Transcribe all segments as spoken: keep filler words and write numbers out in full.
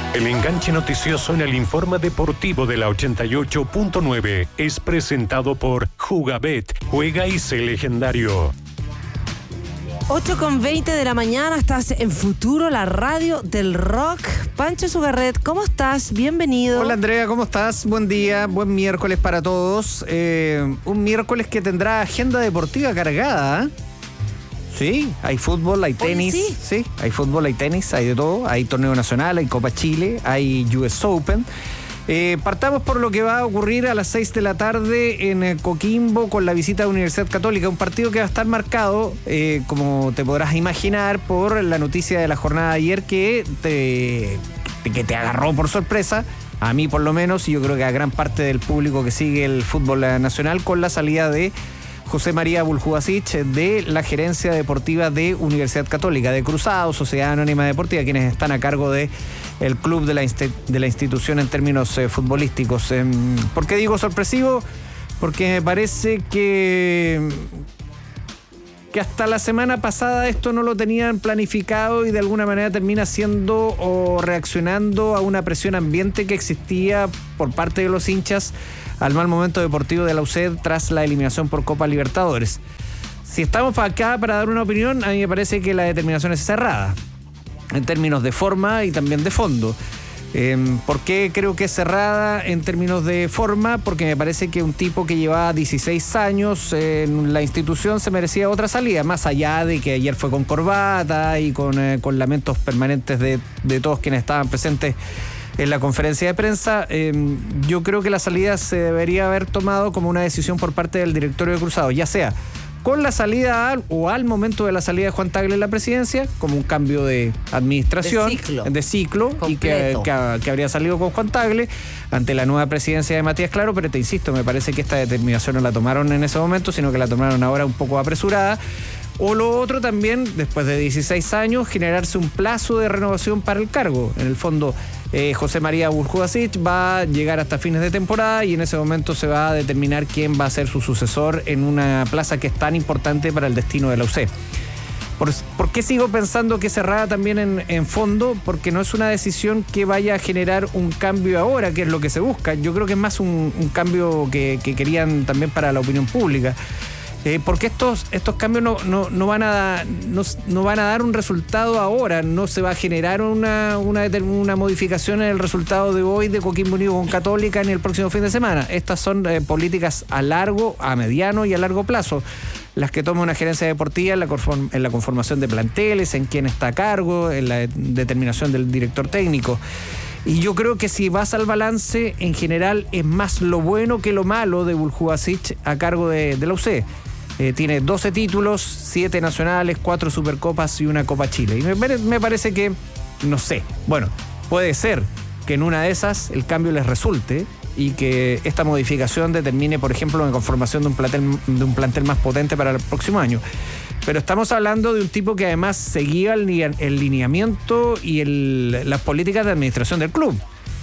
El enganche noticioso en el informe deportivo de la ochenta y ocho punto nueve es presentado por Jugabet. Juega y sé legendario. ocho con veinte de la mañana, estás en Futuro, la radio del rock. Pancho Sugarret, ¿cómo estás? Bienvenido. Hola Andrea, ¿cómo estás? Buen día, buen miércoles para todos. Eh, un miércoles que tendrá agenda deportiva cargada, ¿eh? Sí, hay fútbol, hay tenis. Oye, sí. Sí, hay fútbol, hay tenis, hay de todo. Hay torneo nacional, hay Copa Chile, hay U S Open. Eh, partamos por lo que va a ocurrir a las seis de la tarde en Coquimbo con la visita de Universidad Católica, un partido que va a estar marcado, eh, como te podrás imaginar, por la noticia de la jornada de ayer que te, que te agarró por sorpresa, a mí por lo menos, y yo creo que a gran parte del público que sigue el fútbol nacional, con la salida de José María Buljubasic de la gerencia deportiva de Universidad Católica, de Cruzado, Sociedad Anónima Deportiva, quienes están a cargo de el club de la, de la institución en términos eh, futbolísticos. Eh, ¿Por qué digo sorpresivo? Porque me parece que, que hasta la semana pasada esto no lo tenían planificado y de alguna manera termina siendo o reaccionando a una presión ambiente que existía por parte de los hinchas al mal momento deportivo de la U C E D tras la eliminación por Copa Libertadores. Si estamos acá para dar una opinión, a mí me parece que la determinación es cerrada, en términos de forma y también de fondo. Eh, ¿Por qué creo que es cerrada en términos de forma? Porque me parece que un tipo que llevaba dieciséis años en la institución se merecía otra salida, más allá de que ayer fue con corbata y con, eh, con lamentos permanentes de, de todos quienes estaban presentes en la conferencia de prensa. Eh, yo creo que la salida se debería haber tomado como una decisión por parte del directorio de Cruzado, ya sea con la salida al, o al momento de la salida de Juan Tagle en la presidencia, como un cambio de administración, de ciclo, de ciclo y que, que, que habría salido con Juan Tagle ante la nueva presidencia de Matías Claro, pero te insisto, me parece que esta determinación no la tomaron en ese momento, sino que la tomaron ahora un poco apresurada. O lo otro también, después de dieciséis años, generarse un plazo de renovación para el cargo. En el fondo, eh, José María Buljubasic va a llegar hasta fines de temporada y en ese momento se va a determinar quién va a ser su sucesor en una plaza que es tan importante para el destino de la U C E D. ¿Por, ¿por qué sigo pensando que es cerrada también en, en fondo? Porque no es una decisión que vaya a generar un cambio ahora, que es lo que se busca. Yo creo que es más un, un cambio que, que querían también para la opinión pública. Eh, porque estos, estos cambios no, no, no, van a, no, no van a dar un resultado ahora, no se va a generar una, una, una modificación en el resultado de hoy de Coquimbo Unido con Católica en el próximo fin de semana. Estas son eh, políticas a largo, a mediano y a largo plazo, las que toma una gerencia deportiva en la, conform, en la conformación de planteles, en quién está a cargo, en la de, determinación del director técnico. Y yo creo que si vas al balance, en general es más lo bueno que lo malo de Buljubasic a cargo de, de la U C E D. Eh, tiene doce títulos, siete nacionales, cuatro supercopas y una Copa Chile. Y me, me parece que, no sé, bueno, puede ser que en una de esas el cambio les resulte y que esta modificación determine, por ejemplo, la conformación de un plantel, de un plantel más potente para el próximo año. Pero estamos hablando de un tipo que además seguía el, el lineamiento y el, las políticas de administración del club.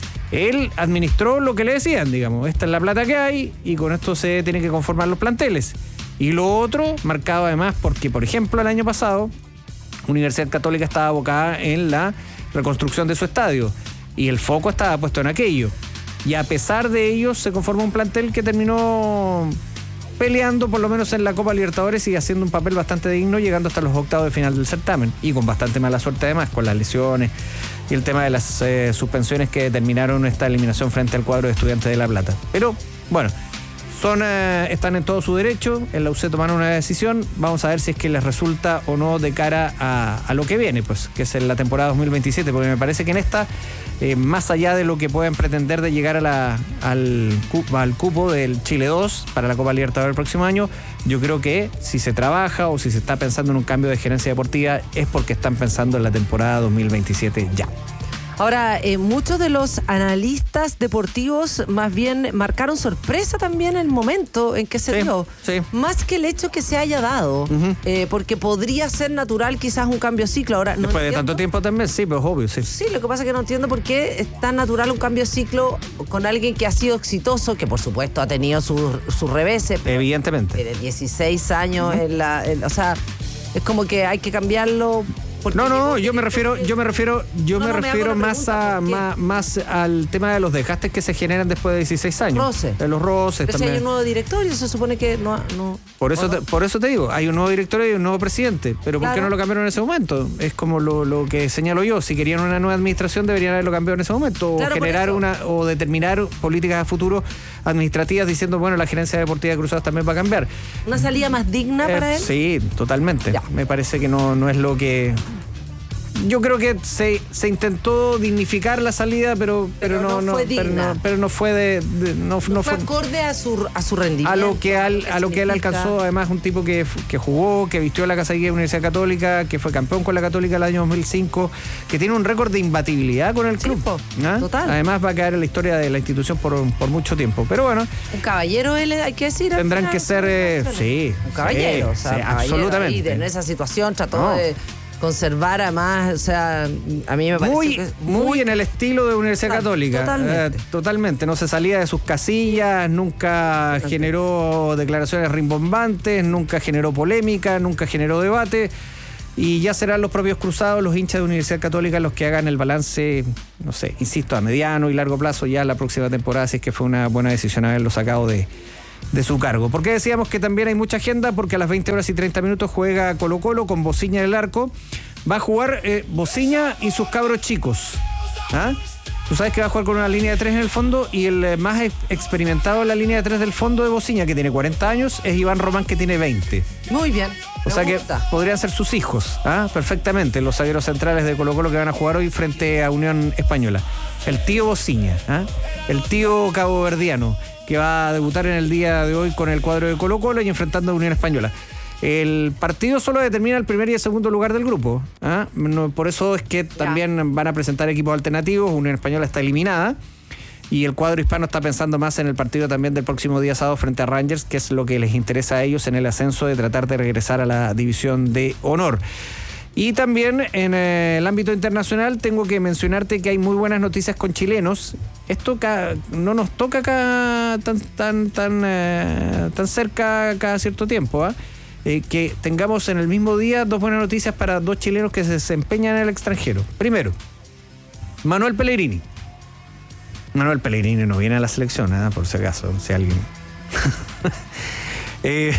Él administró lo que le decían, digamos, esta es la plata que hay y con esto se tienen que conformar los planteles. Y lo otro, marcado además porque, por ejemplo, el año pasado, Universidad Católica estaba abocada en la reconstrucción de su estadio y el foco estaba puesto en aquello. Y a pesar de ello, se conformó un plantel que terminó peleando, por lo menos en la Copa Libertadores, y haciendo un papel bastante digno, llegando hasta los octavos de final del certamen. Y con bastante mala suerte además, con las lesiones y el tema de las eh, suspensiones que determinaron esta eliminación frente al cuadro de Estudiantes de La Plata. Pero, bueno... Son, eh, están en todo su derecho, en la U C E D tomaron una decisión, vamos a ver si es que les resulta o no de cara a, a lo que viene, pues, que es en la temporada dos mil veintisiete, porque me parece que en esta, eh, más allá de lo que pueden pretender de llegar a la, al, al cupo del Chile dos para la Copa Libertadores el próximo año, yo creo que si se trabaja o si se está pensando en un cambio de gerencia deportiva es porque están pensando en la temporada dos mil veintisiete ya. Ahora, eh, muchos de los analistas deportivos más bien marcaron sorpresa también en el momento en que se sí, dio. Sí. Más que el hecho que se haya dado, uh-huh. eh, porque podría ser natural quizás un cambio de ciclo. Ahora, no Después entiendo, de tanto tiempo también, sí, pero es obvio, sí. Sí, lo que pasa es que no entiendo por qué es tan natural un cambio de ciclo con alguien que ha sido exitoso, que por supuesto ha tenido sus su reveses. Evidentemente. Tiene dieciséis años, uh-huh. en la, en, o sea, es como que hay que cambiarlo Porque no, no, llegó yo me refiero, director de- yo me refiero, yo No, me no, me refiero hago la más pregunta, a ¿por qué? más, más al tema de los desgastes que se generan después de dieciséis años. Roces. De los roces Pero si hay también. un nuevo directorio, se supone que no... no Por eso, ¿o no? te, por eso te digo, hay un nuevo directorio y un nuevo presidente. Pero ¿por qué Claro. no lo cambiaron en ese momento? Es como lo, lo que señalo yo. Si querían una nueva administración, deberían haberlo cambiado en ese momento. Claro, o por generar eso. una, o determinar políticas a futuro administrativas diciendo, bueno, la gerencia deportiva de Cruzados también va a cambiar. ¿Una salida más digna Eh, para él? Sí, totalmente. Ya. Me parece que no, no es lo que. Yo creo que se, se intentó dignificar la salida, pero, pero, Pero no, no fue pero digna. no, pero no fue de, de- no, No, no fue fue acorde a su, a su rendimiento. a lo que al, que a lo que él significa. alcanzó, además un tipo que, que jugó, que vistió la casaquilla de la Universidad Católica, que fue campeón con la Católica el año dos mil cinco, que tiene un récord de imbatibilidad con el Sí, club. po, ¿Ah? total. Además va a quedar en la historia de la institución por, por mucho tiempo. Pero bueno, Un caballero, él, hay que decir. al tendrán final, que ser, eh, ¿no? sí, Un caballero, sí, o sea, sí, un caballero absolutamente. ahí de- en esa situación trató No. de conservar, además, o sea, a mí me parece muy, que es muy en el estilo de Universidad Total, Católica. totalmente. Eh, totalmente. No se salía de sus casillas, nunca Totalmente. generó declaraciones rimbombantes, nunca generó polémica, nunca generó debate. Y ya serán los propios Cruzados, los hinchas de Universidad Católica, los que hagan el balance, no sé, insisto, a mediano y largo plazo ya la próxima temporada, si es que fue una buena decisión haberlo sacado de, de su cargo. ¿Por qué decíamos que también hay mucha agenda? Porque a las veinte horas y treinta minutos juega Colo Colo con Bociña en el arco. Va a jugar eh, Bociña y sus cabros chicos. ¿Ah? Tú sabes que va a jugar con una línea de tres en el fondo y el eh, más ex- experimentado en la línea de tres del fondo de Bociña, que tiene cuarenta años, es Iván Román, que tiene veinte. muy bien. O me sea que gusta. podrían ser sus hijos, ¿ah? Perfectamente, los zagueros centrales de Colo Colo que van a jugar hoy frente a Unión Española. El tío Bociña, ¿ah? El tío caboverdiano, que va a debutar en el día de hoy con el cuadro de Colo Colo y enfrentando a Unión Española. El partido solo determina el primer y el segundo lugar del grupo, ¿ah? No, por eso es que también van a presentar equipos alternativos. Unión Española está eliminada. Y el cuadro hispano está pensando más en el partido también del próximo día sábado frente a Rangers, que es lo que les interesa a ellos en el ascenso de tratar de regresar a la división de honor. Y también en eh, el ámbito internacional tengo que mencionarte que hay muy buenas noticias con chilenos. Esto ca- no nos toca acá tan, tan, tan, eh, tan cerca cada cierto tiempo, ¿ah? Eh, que tengamos en el mismo día dos buenas noticias para dos chilenos que se desempeñan en el extranjero. Primero, Manuel Pellegrini. Manuel Pellegrini no viene a la selección, ¿eh? Por si acaso, si alguien... eh,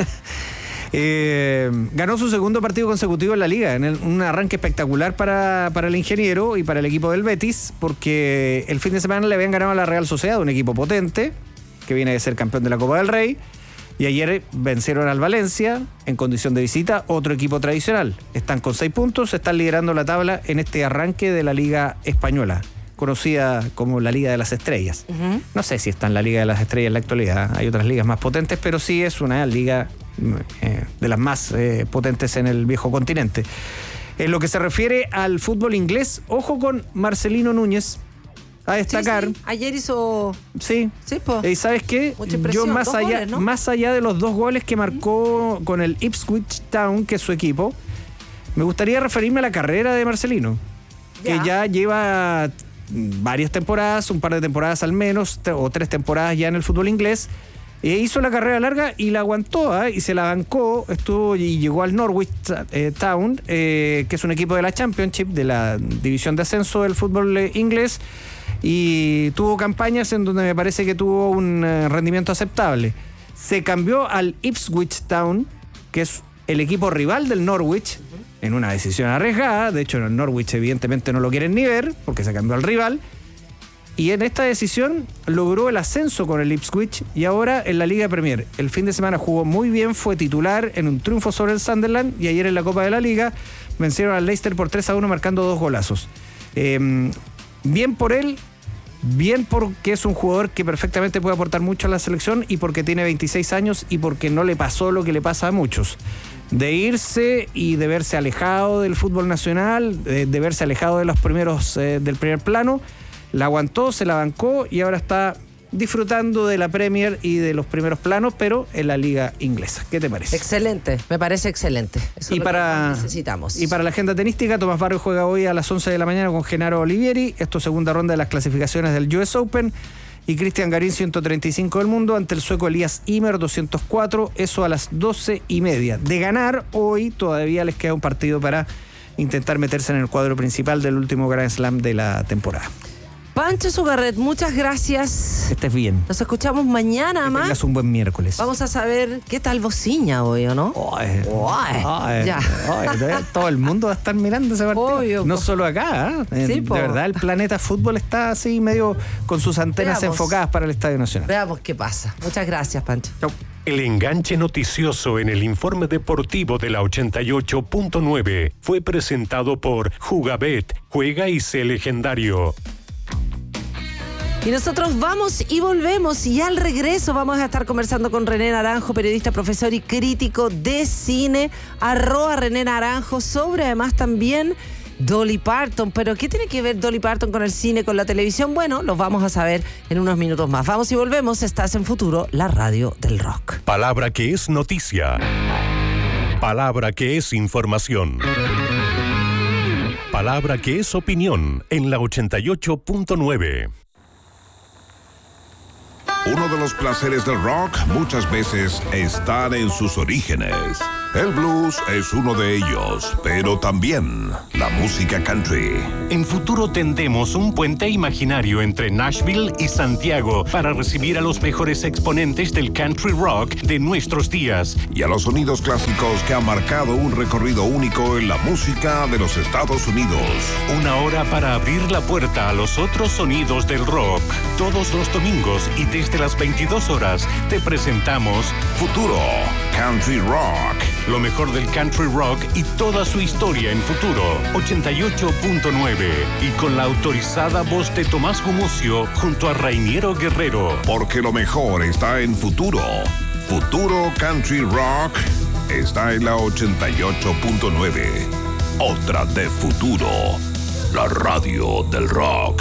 eh, ganó su segundo partido consecutivo en la liga, en el- un arranque espectacular para, para el ingeniero y para el equipo del Betis, porque el fin de semana le habían ganado a la Real Sociedad, un equipo potente, que viene de ser campeón de la Copa del Rey, y ayer vencieron al Valencia en condición de visita, otro equipo tradicional. Están con seis puntos, están liderando la tabla en este arranque de la Liga Española, conocida como la Liga de las Estrellas. Ujú. No sé si está en la Liga de las Estrellas en la actualidad, hay otras ligas más potentes, pero sí es una liga eh, de las más eh, potentes en el viejo continente. En lo que se refiere al fútbol inglés, ojo con Marcelino Núñez, a destacar. Sí, sí, ayer hizo... Sí. Sí, po. ¿Y sabes qué? Mucha Yo impresión, más dos allá, goles, ¿no? más allá de los dos goles que marcó con el Ipswich Town, que es su equipo, me gustaría referirme a la carrera de Marcelino, Ya. que ya lleva varias temporadas, un par de temporadas al menos, tre- o tres temporadas ya en el fútbol inglés. E hizo la carrera larga y la aguantó, ¿eh? Y se la bancó, estuvo y llegó al Norwich eh, Town, eh, que es un equipo de la Championship, de la división de ascenso del fútbol eh, inglés, y tuvo campañas en donde me parece que tuvo un eh, rendimiento aceptable. Se cambió al Ipswich Town, que es el equipo rival del Norwich, en una decisión arriesgada. De hecho, en el Norwich evidentemente no lo quieren ni ver, porque se cambió al rival. Y en esta decisión logró el ascenso con el Ipswich y ahora en la Liga Premier. El fin de semana jugó muy bien, fue titular en un triunfo sobre el Sunderland y ayer en la Copa de la Liga vencieron al Leicester por tres a uno marcando dos golazos. Eh, bien por él, bien porque es un jugador que perfectamente puede aportar mucho a la selección y porque tiene veintiséis años y porque no le pasó lo que le pasa a muchos. De irse y de verse alejado del fútbol nacional, de, de verse alejado de los primeros, eh, del primer plano. La aguantó, se la bancó y ahora está disfrutando de la Premier y de los primeros planos, pero en la liga inglesa. ¿Qué te parece? Excelente, me parece excelente. Eso Y es lo para, que necesitamos. y para la agenda tenística, Tomás Barrio juega hoy a las once de la mañana con Genaro Olivieri. Esto es segunda ronda de las clasificaciones del U S Open. Y Cristian Garín, ciento treinta y cinco del mundo, ante el sueco Elías Ymer, doscientos cuatro. Eso a las doce y media. De ganar, hoy todavía les queda un partido para intentar meterse en el cuadro principal del último Grand Slam de la temporada. Pancho Sugarret, muchas gracias. Estés bien. Nos escuchamos mañana que más. Tengas un buen miércoles. Vamos a saber qué tal Bociña hoy, ¿o no? Ay, ay, ya. Ay, todo el mundo va a estar mirando ese partido. Obvio, no po. Solo acá. ¿eh? Sí, de verdad, el planeta fútbol está así medio con sus antenas Veamos. enfocadas para el Estadio Nacional. Veamos qué pasa. Muchas gracias, Pancho. Chau. El enganche noticioso en el informe deportivo de la ochenta y ocho punto nueve fue presentado por Jugabet. Juega y sé legendario. Y nosotros vamos y volvemos, y al regreso vamos a estar conversando con René Naranjo, periodista, profesor y crítico de cine, arroba René Naranjo, sobre además también Dolly Parton. Pero ¿qué tiene que ver Dolly Parton con el cine, con la televisión? Bueno, lo vamos a saber en unos minutos más. Vamos y volvemos, estás en Futuro, la radio del rock. Palabra que es noticia. Palabra que es información. Palabra que es opinión en la ochenta y ocho punto nueve. Uno de los placeres del rock muchas veces estar en sus orígenes. El blues es uno de ellos, pero también la música country. En Futuro tendemos un puente imaginario entre Nashville y Santiago para recibir a los mejores exponentes del country rock de nuestros días. Y a los sonidos clásicos que han marcado un recorrido único en la música de los Estados Unidos. Una hora para abrir la puerta a los otros sonidos del rock. Todos los domingos y desde las veintidós horas te presentamos Futuro Country Rock. Lo mejor del country rock y toda su historia en Futuro ochenta y ocho punto nueve. Y con la autorizada voz de Tomás Gumucio junto a Rainiero Guerrero. Porque lo mejor está en Futuro. Futuro Country Rock está en la ochenta y ocho punto nueve. Otra de Futuro. La radio del rock.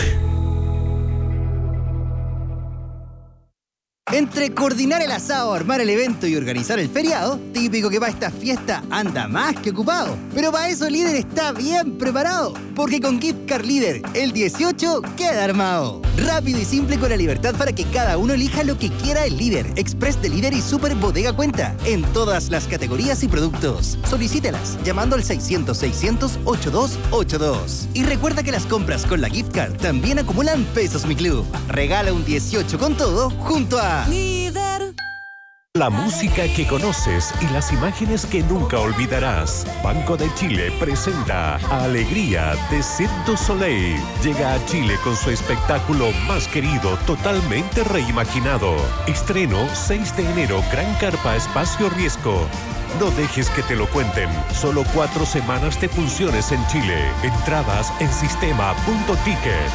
Entre coordinar el asado, armar el evento y organizar el feriado, típico que para esta fiesta anda más que ocupado. Pero para eso Líder está bien preparado, porque con Gift Card Líder, el dieciocho queda armado. Rápido y simple con la libertad para que cada uno elija lo que quiera el Líder, Express Delivery y Super Bodega Cuenta, en todas las categorías y productos. Solicítelas llamando al seiscientos, seiscientos, ochenta y dos ochenta y dos. Y recuerda que las compras con la Gift Card también acumulan pesos Mi Club. Regala un dieciocho con todo junto a Líder. La música que conoces y las imágenes que nunca olvidarás. Banco de Chile presenta Alegría de Cirque du Soleil. Llega a Chile con su espectáculo más querido, totalmente reimaginado. Estreno seis de enero, Gran Carpa Espacio Riesgo. No dejes que te lo cuenten. Solo cuatro semanas de funciones en Chile. Entradas en sistema punto ticket.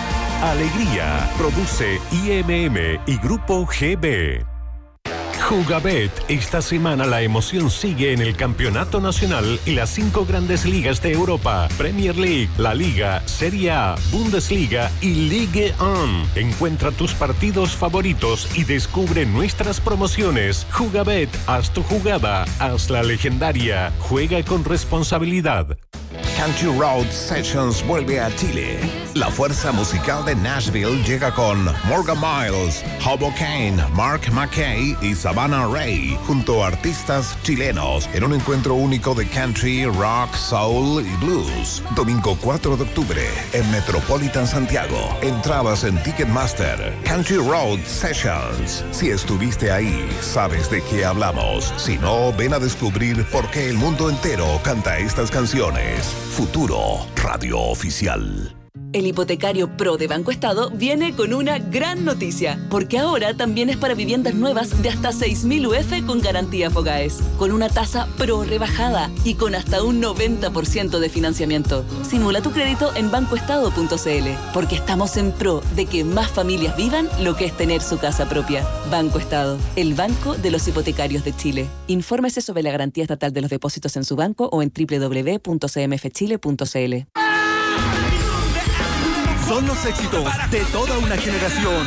Alegría, produce I M M y Grupo G B. Jugabet. Esta semana la emoción sigue en el Campeonato Nacional y las cinco grandes ligas de Europa. Premier League, La Liga, Serie A, Bundesliga y Ligue uno. Encuentra tus partidos favoritos y descubre nuestras promociones. Jugabet, haz tu jugada, haz la legendaria. Juega con responsabilidad. Country Road Sessions vuelve a Chile. La fuerza musical de Nashville llega con Morgan Miles, Hobo Kane, Mark McKay y Savannah Ray, junto a artistas chilenos, en un encuentro único de country, rock, soul y blues. Domingo cuatro de octubre, en Metropolitan Santiago. Entradas en Ticketmaster. Country Road Sessions. Si estuviste ahí, sabes de qué hablamos. Si no, ven a descubrir por qué el mundo entero canta estas canciones. Futuro, radio oficial. El hipotecario Pro de Banco Estado viene con una gran noticia, porque ahora también es para viviendas nuevas de hasta seis mil U F con garantía Fogaes, con una tasa Pro rebajada y con hasta un noventa por ciento de financiamiento. Simula tu crédito en bancoestado punto c l, porque estamos en pro de que más familias vivan lo que es tener su casa propia. Banco Estado, el banco de los hipotecarios de Chile. Infórmese sobre la garantía estatal de los depósitos en su banco o en doble u doble u doble u punto c m f chile punto c l. Son los éxitos de toda una generación.